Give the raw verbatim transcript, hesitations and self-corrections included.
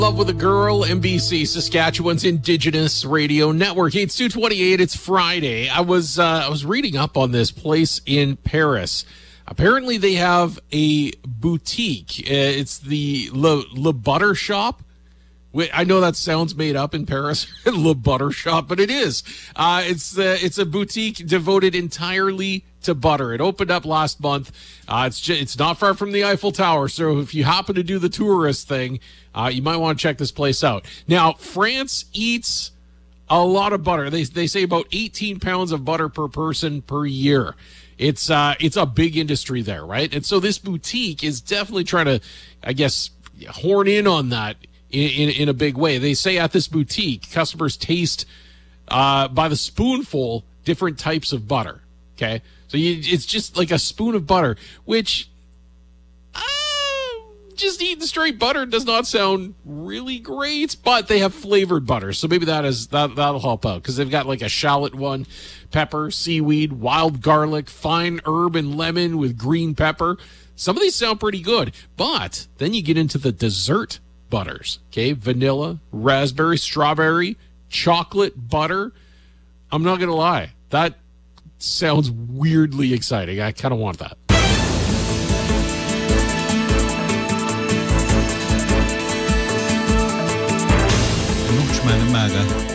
Love with a Girl, N B C, Saskatchewan's Indigenous Radio Network. It's two twenty-eight. It's Friday. I was uh, I was reading up on this place in Paris. Apparently, they have a boutique. Uh, it's the Le, Le Butter Shop. Wait, I know that sounds made up in Paris, Le Butter Shop, but it is. Uh, it's uh, it's a boutique devoted entirely to butter. It opened up last month. Uh, it's just, it's not far from the Eiffel Tower, so if you happen to do the tourist thing, uh, you might want to check this place out. Now, France eats a lot of butter. They they say about eighteen pounds of butter per person per year. It's uh it's a big industry there, right? And so this boutique is definitely trying to, I guess, horn in on that in in, in a big way. They say at this boutique, customers taste uh, by the spoonful different types of butter. Okay, so you, it's just like a spoon of butter, which uh, just eating straight butter does not sound really great, but they have flavored butter, so maybe that is that that'll help out because they've got like a shallot one, pepper, seaweed, wild garlic, fine herb, and lemon with green pepper. Some of these sound pretty good, but then you get into the dessert butters. Okay, vanilla, raspberry, strawberry, chocolate butter. I'm not gonna lie, that sounds weirdly exciting. I kind of want that. Lunchman umaga.